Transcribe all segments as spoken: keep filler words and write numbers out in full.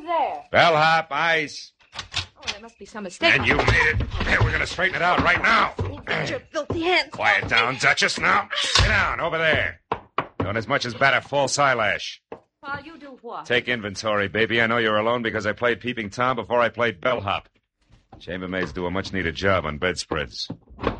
there? Bellhop, ice. Oh, there must be some mistake. And you made it. Here, we're going to straighten it out right now. Get your filthy hands. Quiet down, Duchess, now. Sit down, over there. Don't as much as bat a false eyelash. While you do what? Take inventory, baby. I know you're alone because I played Peeping Tom before I played bellhop. Chambermaids do a much-needed job on bedspreads.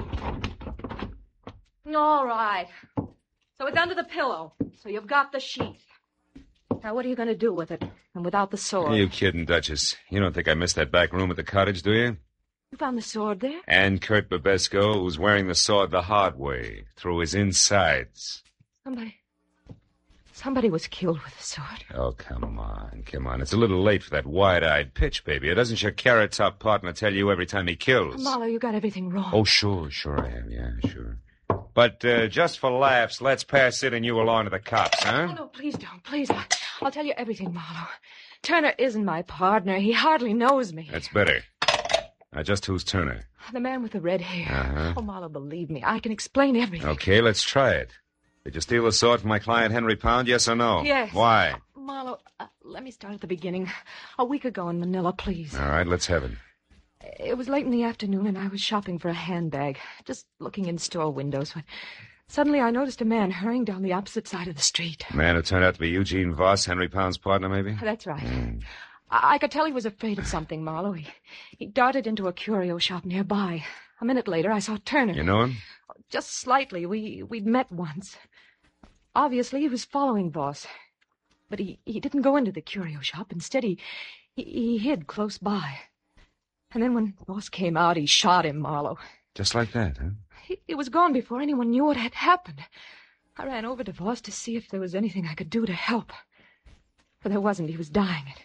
All right. So it's under the pillow. So you've got the sheet. Now, what are you going to do with it? And without the sword? Are you kidding, Duchess? You don't think I missed that back room at the cottage, do you? You found the sword there? And Kurt Babesco, who's wearing the sword the hard way, through his insides. Somebody... Somebody was killed with the sword. Oh, come on, come on. It's a little late for that wide-eyed pitch, baby. Doesn't your carrot-top partner tell you every time he kills? Marlowe, you got everything wrong. Oh, sure, sure I have, yeah, sure. But uh, just for laughs, let's pass Sid and you along to the cops, huh? Oh, no, please don't, please. I, I'll tell you everything, Marlowe. Turner isn't my partner. He hardly knows me. That's better. Now, just who's Turner? The man with the red hair. Uh-huh. Oh, Marlowe, believe me, I can explain everything. Okay, let's try it. Did you steal the sword from my client, Henry Pound, yes or no? Yes. Why? Marlowe, uh, let me start at the beginning. A week ago in Manila, please. All right, let's have it. It was late in the afternoon, and I was shopping for a handbag, just looking in store windows, when suddenly I noticed a man hurrying down the opposite side of the street. A man who turned out to be Eugene Voss, Henry Pound's partner, maybe? That's right. Mm. I-, I could tell he was afraid of something, Marlowe. He-, he darted into a curio shop nearby. A minute later, I saw Turner. You know him? Just slightly. We, we'd met once. Obviously, he was following Voss. But he, he didn't go into the curio shop. Instead, he, he, he hid close by. And then when Voss came out, he shot him, Marlowe. Just like that, huh? He, he was gone before anyone knew what had happened. I ran over to Voss to see if there was anything I could do to help. But there wasn't. He was dying.